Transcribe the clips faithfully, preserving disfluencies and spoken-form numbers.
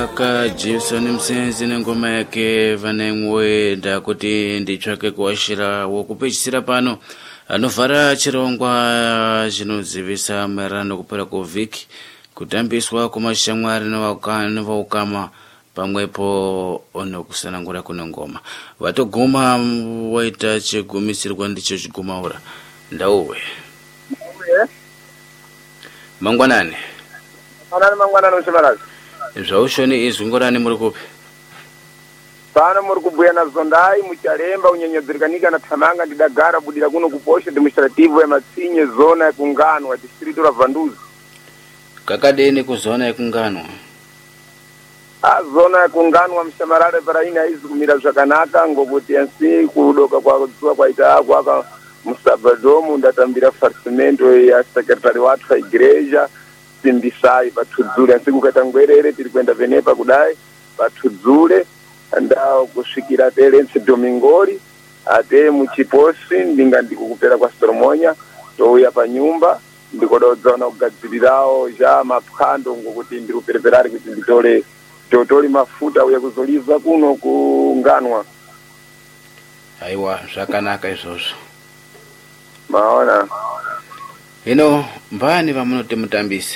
Ka Jason Msenzi nengoma yake vanemwenda kuti nditsvake kuashira wokupechisira pano anovhara chirongwa chinozivisa maererano kupera kwevhiki kutambiswa kumashamwari nevaukama pamwepo nokusanangura kuno ngoma vatoguma waita chigumisirwa ndicho chigumaura ndauwe mangwanani Anani mangwanani ushimarazi zvaushoni izvi ngorani muri kupi pano muri kubhuya nazondai muchalemba unyenyodzerekanika na thamanga ndidagara budira kuno kuposha administrativo ya Matsinye zona ya kunganwa distrito la Vanduzi kakadeni kuzona ya kunganwa a zona ya kunganwa mshamarare paraina izi kumira zvakanaka ngokuti yansi kudoka kwa kudziwa kwaita ako aka musabadomu ndatambira farsimento ya sekretari wathu wa igreja simbisai patudzule asi kukata ngwerere tiri kwenda venepa kudai patudzule andao kusvikira telense domingori ate muchiposi ndinga ndikukupera kwa Soromonya touya panyumba ndikododzaona kugadzirirawo ja maphwando ngokuti ndikupereperari kuti nditole totoli mafuta uya kuzoliva kuno kunganwa aiwa zvakanaka izvozvo maona hino mbani vamunoti mutambise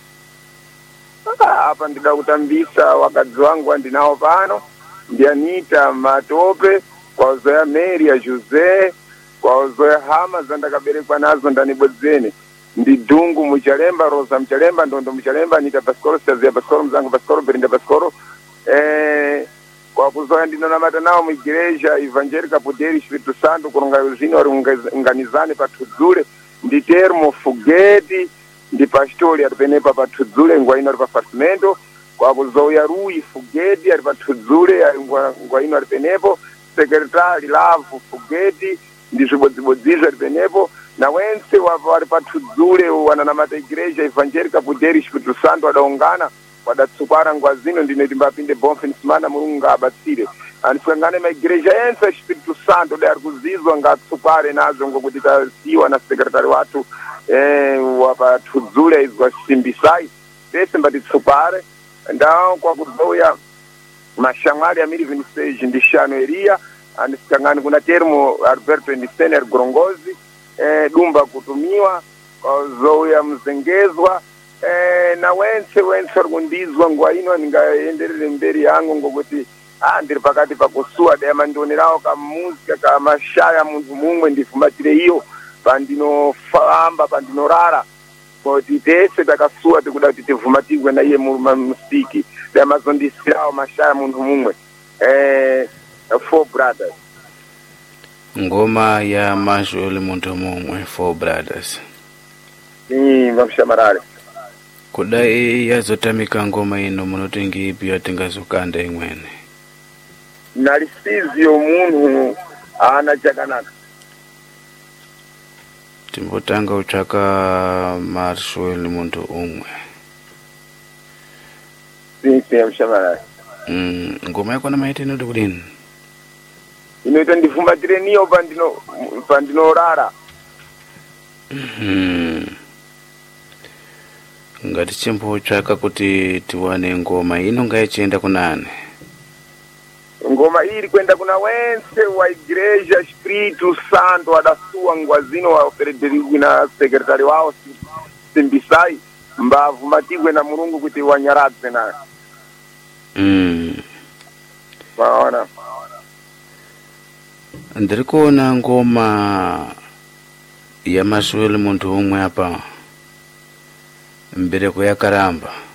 apa ndida kutambisa wakadzi wangu andinawo pano ndianita Matope kwa zoya Mary ya Jose kwa zoya Hama zandakaberekwa nazo ndanibodzeni ndidungu muchalemba Rosa muchalemba ndondo muchalemba Anita Pascoro Stazia Pascoro mzangu Pascoro Berinda Pascoro eh kwa kuzoya ndinonamata nawo mu igreja Evangelica Poderi Espírito Santo kuronga uzini wari unganizane patudzule ndi termo Fugeti ndi pastori ari penepa patudzule ngwaino ari pafarsimento kwa kuzoya Rui Fugeti ari patudzule ari ngwaino ari penepo sekretari Lavu Fugeti ndi zvibodzibodzizvo ari penepo na wense vari patudzule wananamata igreja Evangelica Poderi Espírito Santo wadaungana wadatsukwara ngwa zino ndinoti mbapinde bomfe nisimana mulungu abatsire anisangane maigreja yense Espírito Santo dai ari kuzizwa ngatsukware nazo ngokuti tasiwa na sekretari watu eh wapatudzule izwa simbisai pese mbatitsupare ndao kwa kuzoya mashamwari ya miri vinistage ndishano eria anisangane kuna termo Alberto Ndisene Gorongozi eh dumba kutumiwa kwa zoya mzengezwa eh na wense wense rukundizwa ngwaino ningaenderere mberi yangu ngokuti ah ndiri pakati pakusua dema ndionerawo kamuzika kamashaya muntu mumwe ndifumatire iyo pandinofamba pandinorara kuti tese takasuwa tikuda kuti tivumatirwe na iye musiki demazondisirawo mashaya muntu mumwe eh Four Brothers ngoma ya Masholi muntu mumwe Four Brothers ni mamshamarare kudai yazotamika ngoma ino munotengi ipi yatingazokanda imwene nalisiziyo munhu ana chakanaka timbotanga utsvaka Masholi muntu umwe sisi mamshamarare mm ngoma yakona maite inoti kudini inoita ndifumbatire niyo pandino pandinorara mhm ngati chimbotsvaka kuti tiwane ngoma inonga ichienda kunani ngoma iri kwenda kuna wense wa igreja Espírito Santo adasuwa ngwazino wa Frederico na sekretari wao Simbisai mbavumatigwe na mulungu kuti wanyaradze naye mm maona ndiri kuona ngoma ya Masholi muntu umwe apa mbereko yakaramba